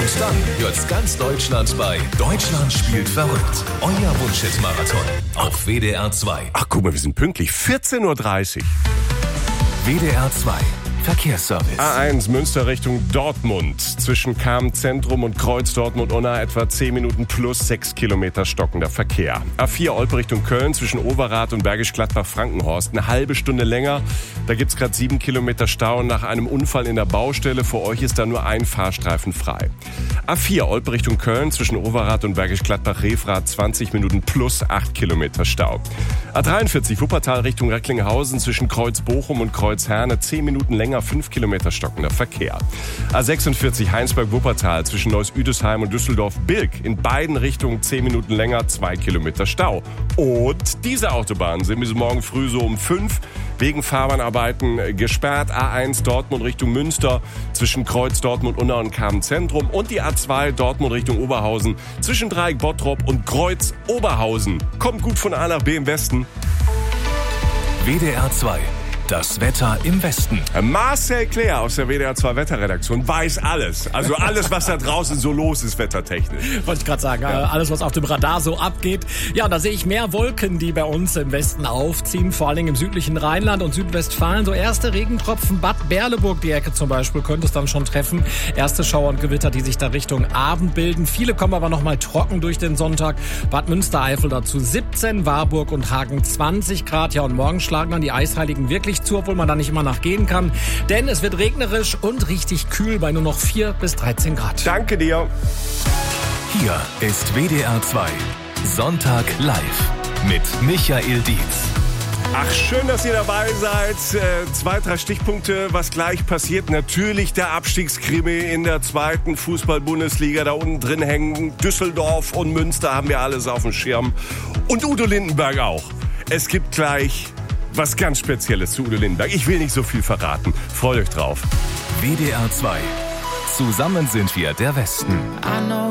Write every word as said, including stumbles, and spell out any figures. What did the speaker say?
Und dann hört's ganz Deutschland bei Deutschland spielt verrückt. Euer Wunschhit-Marathon auf W D R zwei. Ach, guck mal, wir sind pünktlich. vierzehn Uhr dreißig. W D R zwei. Verkehrsservice. A eins Münster Richtung Dortmund. Zwischen Cham-Zentrum und Kreuz Dortmund-Unna etwa zehn Minuten plus sechs Kilometer stockender Verkehr. A vier Olpe Richtung Köln zwischen Overath und Bergisch Gladbach-Frankenhorst. Eine halbe Stunde länger. Da gibt's gerade sieben Kilometer Stau nach einem Unfall in der Baustelle. Für euch ist da nur ein Fahrstreifen frei. A vier Olpe Richtung Köln zwischen Overath und Bergisch Gladbach-Refrath zwanzig Minuten plus acht Kilometer Stau. A dreiundvierzig Wuppertal Richtung Recklinghausen zwischen Kreuz Bochum und Kreuz Herne zehn Minuten länger, fünf Kilometer stockender Verkehr. A sechsundvierzig Heinsberg-Wuppertal zwischen Neuss-Üdesheim und Düsseldorf-Bilk in beiden Richtungen zehn Minuten länger, zwei Kilometer Stau. Und diese Autobahnen sind bis morgen früh so um fünf wegen Fahrbahnarbeiten gesperrt. A eins Dortmund Richtung Münster zwischen Kreuz Dortmund-Unna und Cham-Zentrum und die A zwei Dortmund Richtung Oberhausen zwischen Dreieck Bottrop und Kreuz Oberhausen. Kommt gut von A nach B im Westen. W D R zwei. Das Wetter im Westen. Marcel Claire aus der W D R zwei Wetterredaktion weiß alles. Also alles, was da draußen so los ist, wettertechnisch. Wollte ich gerade sagen, Ja. alles, was auf dem Radar so abgeht. Ja, da sehe ich mehr Wolken, die bei uns im Westen aufziehen, vor allen Dingen im südlichen Rheinland und Südwestfalen. So erste Regentropfen, Bad Berleburg, die Ecke zum Beispiel, könnte es dann schon treffen. Erste Schauer und Gewitter, die sich da Richtung Abend bilden. Viele kommen aber noch mal trocken durch den Sonntag. Bad Münstereifel dazu siebzehn, Warburg und Hagen zwanzig Grad. Ja, und morgen schlagen dann die Eisheiligen wirklich zu, obwohl man da nicht immer nachgehen kann. Denn es wird regnerisch und richtig kühl bei nur noch vier bis dreizehn Grad. Danke dir. Hier ist W D R zwei. Sonntag live mit Michael Dietz. Ach, schön, dass ihr dabei seid. Äh, zwei, drei Stichpunkte, was gleich passiert. Natürlich der Abstiegskrimi in der zweiten Fußball-Bundesliga. Da unten drin hängen Düsseldorf und Münster, haben wir alles auf dem Schirm. Und Udo Lindenberg auch. Es gibt gleich was ganz Spezielles zu Udo Lindenberg. Ich will nicht so viel verraten. Freut euch drauf. W D R zwei. Zusammen sind wir der Westen. I know